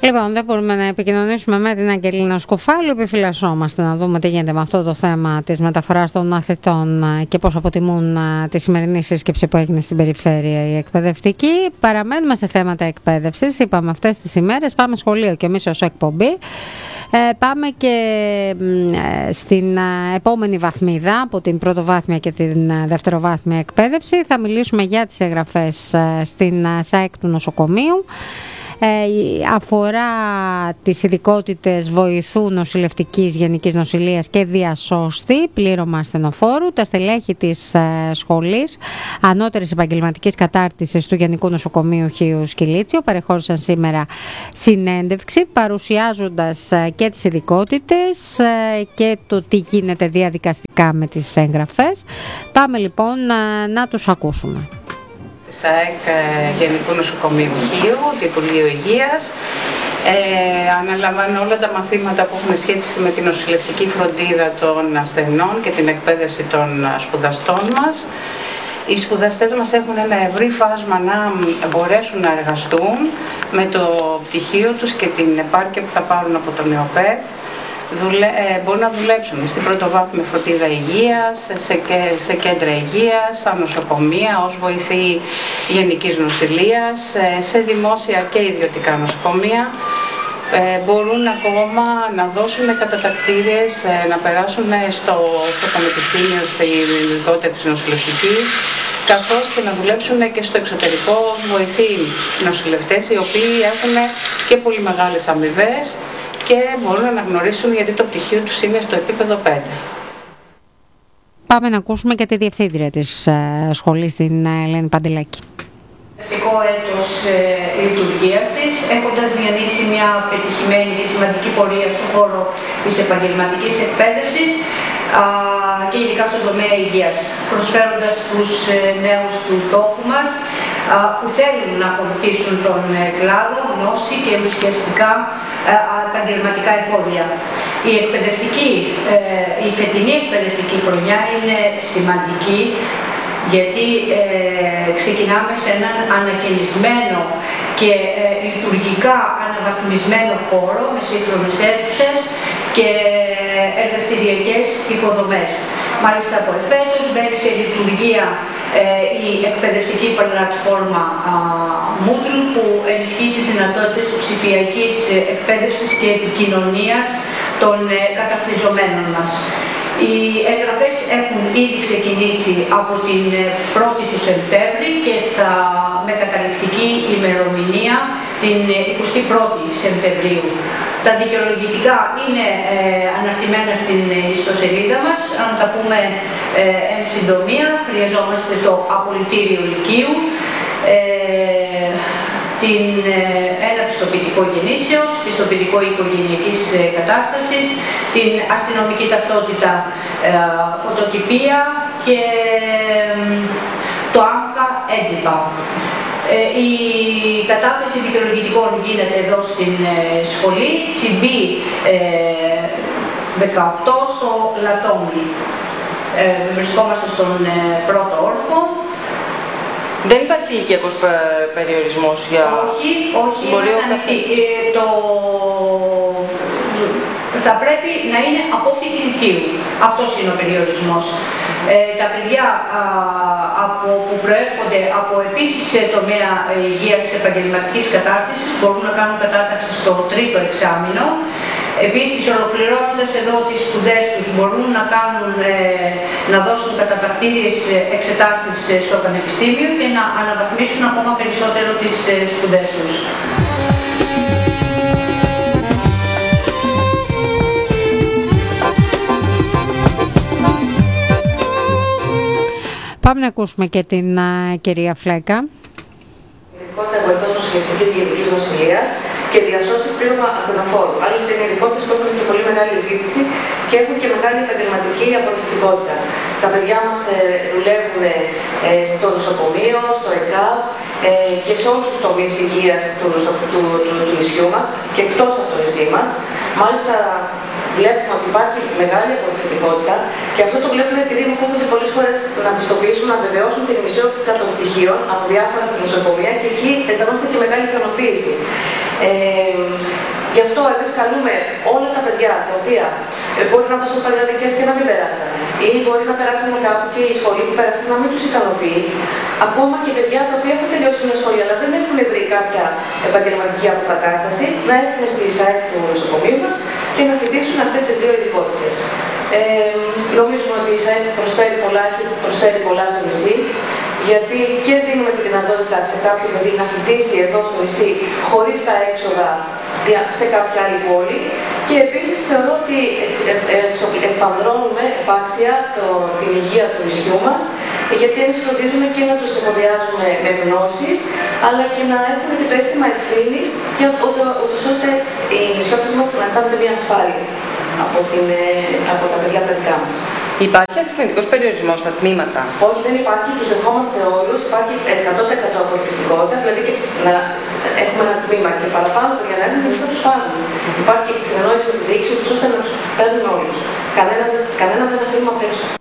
Λοιπόν, δεν μπορούμε να επικοινωνήσουμε με την Αγγελίνα Σκουφάλου. Επιφυλασσόμαστε να δούμε τι γίνεται με αυτό το θέμα της μεταφοράς των μαθητών και πώς αποτιμούν τη σημερινή σύσκεψη που έγινε στην περιφέρεια η εκπαιδευτική. Παραμένουμε σε θέματα εκπαίδευσης. Είπαμε αυτές τις ημέρες πάμε σχολείο και εμείς ως εκπομπή. Πάμε και στην επόμενη βαθμίδα από την πρωτοβάθμια και την δευτεροβάθμια εκπαίδευση. Θα μιλήσουμε για τις εγγραφές στην ΣΑΕΚ του νοσοκομείου. Αφορά τις ειδικότητες βοηθού νοσηλευτικής γενικής νοσηλείας και διασώστη, πλήρωμα ασθενοφόρου. Τα στελέχη της σχολής ανώτερης επαγγελματικής κατάρτισης του Γενικού Νοσοκομείου Χίου Σκυλίτσιο παρεχώρησαν σήμερα συνέντευξη παρουσιάζοντας και τις ειδικότητες και το τι γίνεται διαδικαστικά με τις εγγραφές. Πάμε λοιπόν να τους ακούσουμε. ΣΑΕΚ Γενικού Νοσοκομείου Χίου, του Υπουργείου Υγείας. Αναλαμβάνω όλα τα μαθήματα που έχουν σχέση με την νοσηλευτική φροντίδα των ασθενών και την εκπαίδευση των σπουδαστών μας. Οι σπουδαστές μας έχουν ένα ευρύ φάσμα να μπορέσουν να εργαστούν με το πτυχίο τους και την επάρκεια που θα πάρουν από τον ΕΟΠΕ. Μπορούν να δουλέψουν στην πρωτοβάθμια φροντίδα υγείας, σε κέντρα υγείας, στα νοσοκομεία, ως βοηθοί γενικής νοσηλείας, σε δημόσια και ιδιωτικά νοσοκομεία. Μπορούν ακόμα να δώσουν κατατακτήριες, να περάσουν στο πανεπιστήμιο, στη ειδικότητα της νοσηλευτικής, καθώς και να δουλέψουν και στο εξωτερικό ως βοηθοί νοσηλευτές, οι οποίοι έχουν και πολύ μεγάλες αμοιβές και μπορούν να αναγνωρίσουν γιατί το πτυχίο τους είναι στο επίπεδο 5. Πάμε να ακούσουμε και τη διευθύντρια της σχολής, την Ελένη Παντελάκη. Το έτος λειτουργίας της, έχοντας διανύσει μια πετυχημένη και σημαντική πορεία στον χώρο της επαγγελματικής εκπαίδευσης και ειδικά στον τομέα υγείας, προσφέροντας στους νέους του τόπου μας που θέλουν να ακολουθήσουν τον κλάδο, γνώση και ουσιαστικά επαγγελματικά εφόδια. Η φετινή εκπαιδευτική χρονιά είναι σημαντική γιατί ξεκινάμε σε έναν ανακαινισμένο και λειτουργικά αναβαθμισμένο χώρο με σύγχρονες αίθουσες και εργαστηριακές υποδομές. Μάλιστα από εφέτος μπαίνει σε λειτουργία η εκπαιδευτική πλατφόρμα Moodle που ενισχύει τις δυνατότητες ψηφιακής εκπαίδευσης και επικοινωνίας των καταρτιζομένων μας. Οι εγγραφές έχουν ήδη ξεκινήσει από την 1η του Σεπτέμβρη και με καταληκτική ημερομηνία την 21η Σεπτεμβρίου. Τα δικαιολογητικά είναι αναρτημένα στην ιστοσελίδα μας. Αν τα πούμε εν συντομία, χρειαζόμαστε το απολυτήριο λυκείου, ένα πιστοποιητικό γεννήσεως, πιστοποιητικό οικογενειακής κατάστασης, την αστυνομική ταυτότητα, φωτοτυπία και το ΆΜΚΑ έντυπα. Η κατάθεση δικαιολογητικών γίνεται εδώ στην σχολή, Τσιμπή 18 στο Λατόμι. Βρισκόμαστε στον πρώτο όροφο. Δεν υπάρχει ηλικιακός περιορισμός για... Όχι, είμαστε ανοιχτοί. Θα πρέπει να είναι απόφοιτοι ηλικίου. Αυτός είναι ο περιορισμός. Τα παιδιά που προέρχονται από επίσης σε τομέα υγείας επαγγελματικής κατάρτισης μπορούν να κάνουν κατάταξη στο 3ο εξάμηνο. Επίσης, ολοκληρώνοντας εδώ τις σπουδές τους, μπορούν να δώσουν κατατακτήριες εξετάσεις στο πανεπιστήμιο και να αναβαθμίσουν ακόμα περισσότερο τις σπουδές τους. Πάμε να ακούσουμε και την κυρία Φλέκα. Ειδικότητα βοηθός νοσηλευτικής γενικής νοσηλείας και διασώστης πλήρωμα ασθενοφόρου. Άλλωστε είναι ειδικότητες που έχουν και πολύ μεγάλη ζήτηση και έχουν και μεγάλη επαγγελματική απορροφητικότητα. Τα παιδιά μας δουλεύουν στο νοσοκομείο, στο ΕΚΑΒ και σε όλους τους τομείς υγείας του νησιού μας και εκτός από το νησί μας. Μάλιστα βλέπουμε ότι υπάρχει μεγάλη απορροφητικότητα και αυτό το βλέπουμε επειδή μας έρχονται πολλές φορές να πιστοποιήσουν, να βεβαιώσουν την ημισότητα των πτυχίων από διάφορα νοσοκομεία και εκεί αισθανόμαστε και μεγάλη ικανοποίηση. Γι' αυτό εμείς καλούμε όλα τα παιδιά τα οποία μπορεί να δώσουν επαγγελματικές και να μην περάσουν, ή μπορεί να περάσουν κάπου και η σχολή που πέρασαν να μην τους ικανοποιεί. Ακόμα και παιδιά τα οποία έχουν τελειώσει μια σχολή αλλά δεν έχουν βρει κάποια επαγγελματική αποκατάσταση, να έρθουν στη ΣΑΕΚ του νοσοκομείου μας και να φοιτήσουν αυτές τις δύο ειδικότητες. Νομίζουμε ότι η ΣΑΕΚ προσφέρει πολλά, έχει προσφέρει πολλά στο νησί, γιατί και δίνουμε τη δυνατότητα σε κάποιο παιδί να φοιτήσει εδώ στο νησί χωρίς τα έξοδα σε κάποια άλλη πόλη, και επίσης θεωρώ ότι επανδρώνουμε επάξια την υγεία του νησιού μας, γιατί εμείς φροντίζουμε και να τους εφοδιάζουμε με γνώσεις, αλλά και να έχουν και το αίσθημα ευθύνης, ούτως ώστε οι νησιώτες μας να αισθάνονται μια ασφάλεια από τα παιδιά τα δικά μας. Υπάρχει αριθμητικός περιορισμός στα τμήματα? Όχι, δεν υπάρχει. Τους δεχόμαστε όλους. Υπάρχει 100% απορριφητικότητα, δηλαδή και να έχουμε ένα τμήμα και παραπάνω για να έρθουν και εμείς να τους πάρουμε. Υπάρχει και η συνεννόηση με τη διοίκηση, ώστε να τους παίρνουν όλους. Κανένα δεν αφήνουμε απ' έξω.